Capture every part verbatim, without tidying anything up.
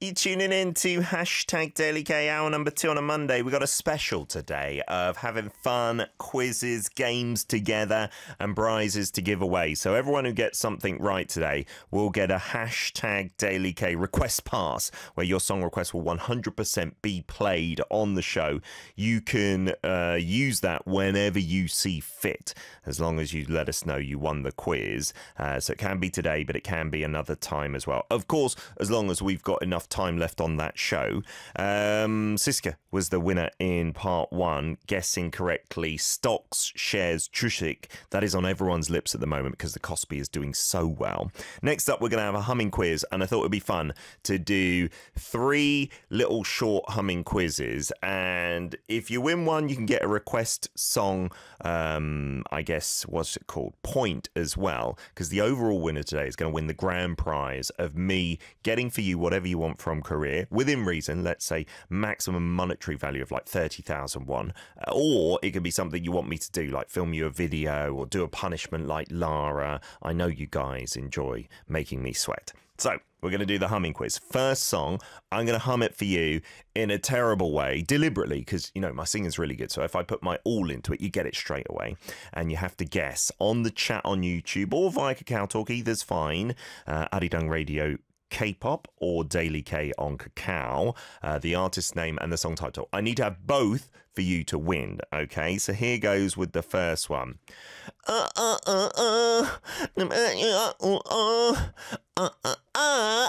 You tuning in to hashtag Daily K, hour number two on a Monday. We got a special today of having fun, quizzes, games together, and prizes to give away. So everyone who gets something right today will get a hashtag Daily K request pass, where your song request will one hundred percent be played on the show. You can uh, use that whenever you see fit, as long as you let us know you won the quiz. Uh, so it can be today, but it can be another time as well. Of course, as long as we've got enough time left on that show. Um, Siska was the winner in part one, guessing correctly stocks, shares, Trusik. That is on everyone's lips at the moment because the Kospi is doing so well. Next up, we're going to have a humming quiz, and I thought it would be fun to do three little short humming quizzes. And if you win one, you can get a request song, um, I guess, what's it called? Point as well, because the overall winner today is going to win the grand prize of me getting for you whatever you want from Korea, within reason. Let's say maximum monetary value of like thirty thousand won, or it could be something you want me to do, like film you a video or do a punishment like Lara. I know you guys enjoy making me sweat. So we're going to do the humming quiz. First song, I'm going to hum it for you in a terrible way, deliberately, because, you know, my singing's really good. So if I put my all into it, you get it straight away. And you have to guess on the chat on YouTube or via Kakao Talk, either's fine. Uh, Arirang Radio K-pop or Daily K on Kakao, uh, the artist name and the song title. I need to have both for you to win, okay? So here goes with the first one. Uh, uh, uh, uh, uh, uh, uh, uh, uh, uh,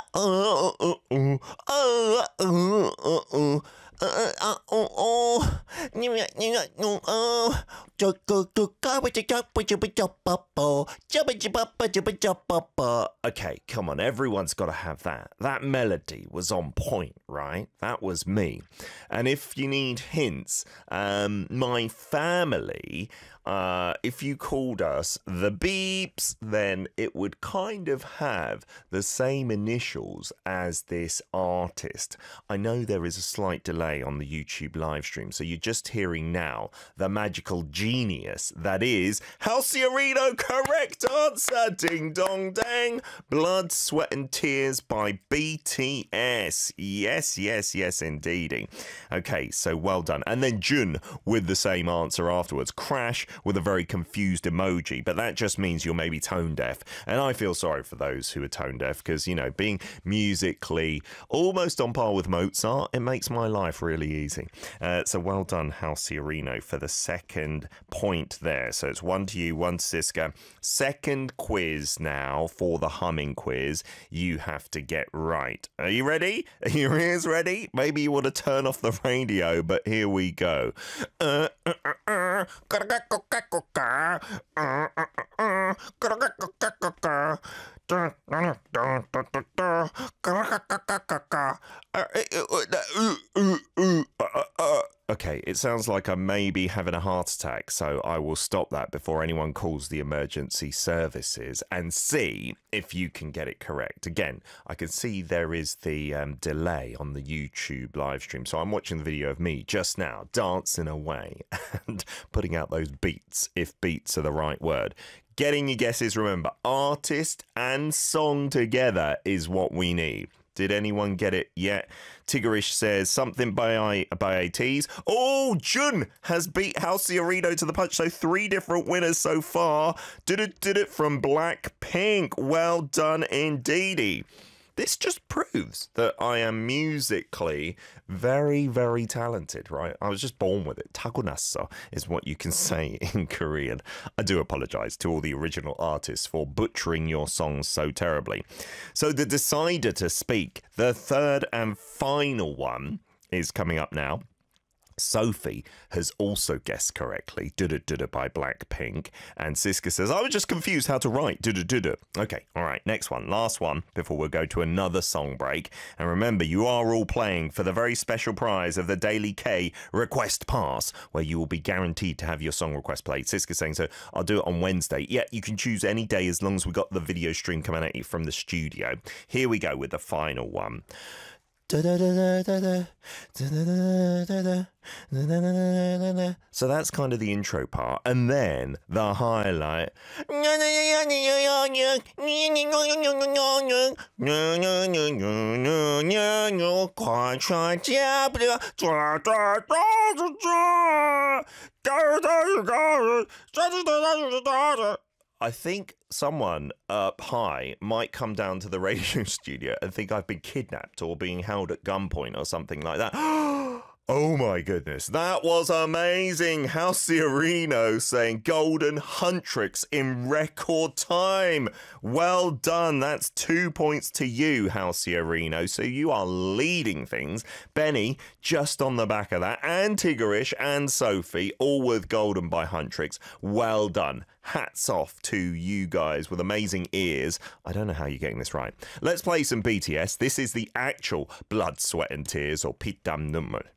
okay, come on, everyone's got to have that. That melody was on point, right? That was me. And if you need hints, um, my family, uh, if you called us the Beeps, then it would kind of have the same initials as this artist. I know there is a slight delay on the YouTube live stream, so you're just hearing now the magical genius that is Halciorino. Correct answer, ding dong dang. Blood, Sweat and Tears by B T S. Yes, yes, yes, indeedy. Okay, so well done. And then Jun with the same answer afterwards. Crash with a very confused emoji, but that just means you're maybe tone deaf. And I feel sorry for those who are tone deaf because, you know, being musically almost on par with Mozart, it makes my life really easy. Uh, so well done, Halciorino, for the second point there. So it's one to you, one to Siska. Second quiz now for the humming quiz. You have to get right. Are you ready? Are your ears ready? Maybe you want to turn off the radio, but here we go. Uh, uh, uh, uh. Okay, it sounds like I may be having a heart attack, so I will stop that before anyone calls the emergency services and see if you can get it correct. Again, I can see there is the um, delay on the YouTube live stream, so I'm watching the video of me just now dancing away and putting out those beats, if beats are the right word. Getting your guesses, remember, artist and song together is what we need. Did anyone get it yet? Tigerish says something by I by ATs. Oh, Jun has beat Halciorino to the punch. So three different winners so far. Did it, did it from Blackpink. Well done indeedy. This just proves that I am musically very, very talented, right? I was just born with it. Takunasa is what you can say in Korean. I do apologize to all the original artists for butchering your songs so terribly. So the decider to speak, the third and final one, is coming up now. Sophie has also guessed correctly, Duda Duda by Blackpink. And Siska says, I was just confused how to write Duda Duda. Okay, all right, next one, last one, before we'll go to another song break. And remember, you are all playing for the very special prize of the Daily K Request Pass, where you will be guaranteed to have your song request played. Siska saying, so I'll do it on Wednesday. Yeah, you can choose any day as long as we got the video stream coming at you from the studio. Here we go with the final one. So that's kind of the intro part. And then the highlight. I think someone up high might come down to the radio studio and think I've been kidnapped or being held at gunpoint or something like that. Oh my goodness, that was amazing. Halciarino saying Golden Huntrix in record time. Well done. That's two points to you, Halciarino. So you are leading things. Benny, just on the back of that, and Tigerish and Sophie, all with Golden by Huntrix. Well done. Hats off to you guys with amazing ears. I don't know how you're getting this right. Let's play some B T S. This is the actual Blood, Sweat and Tears or Pitam Nummer.